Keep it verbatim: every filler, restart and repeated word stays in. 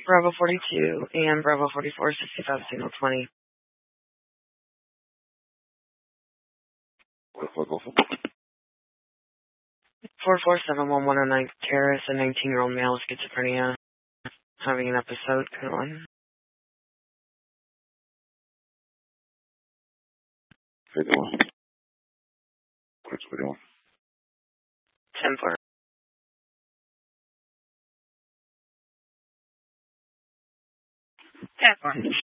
Bravo forty-two and Bravo forty-four, sixty-five, signal twenty. four four seven one one oh nine Terrace, a nineteen-year-old male with schizophrenia, having an episode. Come on. Video one. Which video one? ten four. ten four.